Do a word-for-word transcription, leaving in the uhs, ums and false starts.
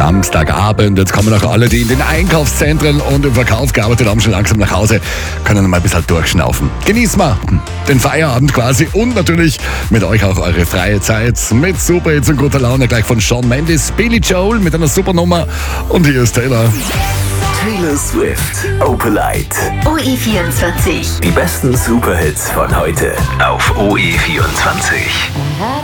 Samstagabend. Jetzt kommen auch alle, die in den Einkaufszentren und im Verkauf gearbeitet haben, schon langsam nach Hause, können mal ein bisschen durchschnaufen. Genießen wir den Feierabend quasi und natürlich mit euch auch eure freie Zeit mit Superhits und guter Laune gleich von Shawn Mendes, Billy Joel mit einer super Nummer und hier ist Taylor. Taylor Swift, Opalite. O E vierundzwanzig. Die besten Superhits von heute auf O E vierundzwanzig.